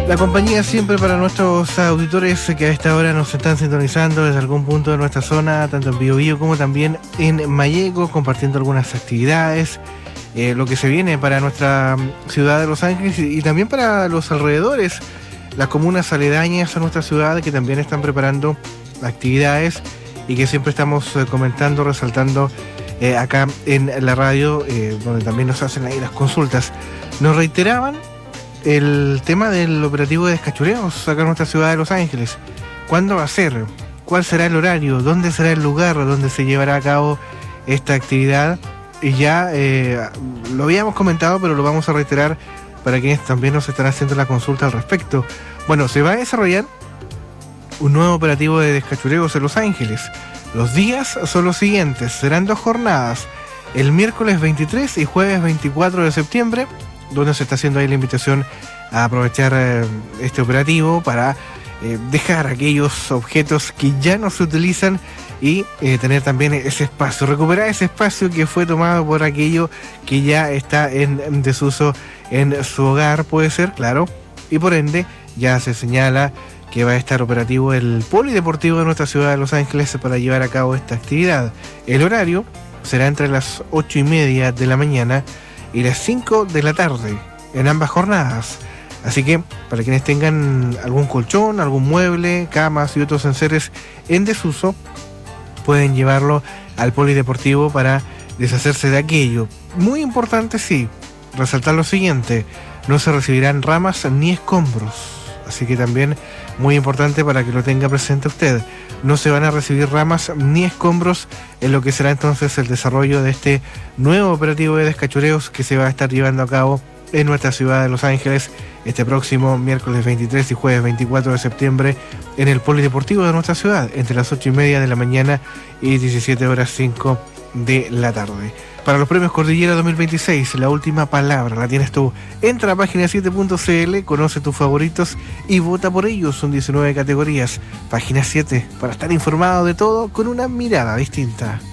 La compañía siempre para nuestros auditores que a esta hora nos están sintonizando desde algún punto de nuestra zona, tanto en Biobío como también en Malleco, compartiendo algunas actividades, lo que se viene para nuestra ciudad de Los Ángeles y también para los alrededores, las comunas aledañas a nuestra ciudad que también están preparando actividades y que siempre estamos comentando, resaltando acá en la radio, donde también nos hacen ahí las consultas. Nos reiteraban el tema del operativo de descachureos acá en nuestra ciudad de Los Ángeles. ¿Cuándo va a ser? ¿Cuál será el horario? ¿Dónde será el lugar donde se llevará a cabo esta actividad? Y ya lo habíamos comentado, pero lo vamos a reiterar para quienes también nos están haciendo la consulta al respecto. Bueno, se va a desarrollar un nuevo operativo de descachureos en Los Ángeles. Los días son los siguientes. Serán 2 jornadas, el miércoles 23 y jueves 24 de septiembre, donde se está haciendo ahí la invitación a aprovechar este operativo para dejar aquellos objetos que ya no se utilizan y tener también ese espacio, recuperar ese espacio que fue tomado por aquello que ya está en desuso en su hogar, puede ser, claro, y por ende ya se señala que va a estar operativo el polideportivo de nuestra ciudad de Los Ángeles para llevar a cabo esta actividad. El horario será entre las 8:30 de la mañana y las 5 de la tarde en ambas jornadas. Así que para quienes tengan algún colchón, algún mueble, camas y otros enseres en desuso, pueden llevarlo al polideportivo para deshacerse de aquello. Muy importante, sí, resaltar lo siguiente: no se recibirán ramas ni escombros. Así que también muy importante para que lo tenga presente usted. No se van a recibir ramas ni escombros en lo que será entonces el desarrollo de este nuevo operativo de descachureos que se va a estar llevando a cabo en nuestra ciudad de Los Ángeles este próximo miércoles 23 y jueves 24 de septiembre en el polideportivo de nuestra ciudad, entre las 8:30 de la mañana y 17:05 de la tarde. Para los premios Cordillera 2026, la última palabra la tienes tú. Entra a página 7.cl, conoce tus favoritos y vota por ellos. Son 19 categorías. Página 7, para estar informado de todo con una mirada distinta.